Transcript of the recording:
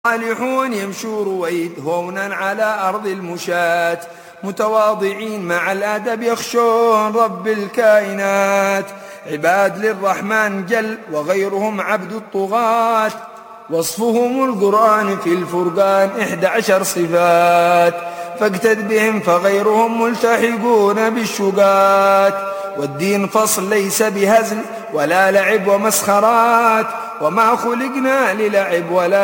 صالحون يمشوا رويد هونا على أرض المشاة، متواضعين مع الأدب يخشون رب الكائنات، عباد للرحمن جل وغيرهم عبد الطغاة، وصفهم القرآن في الفرقان 11 صفات، فاقتد بهم فغيرهم ملتحقون بالشقات، والدين فصل ليس بهزل ولا لعب ومسخرات، وما خلقنا للعب ولا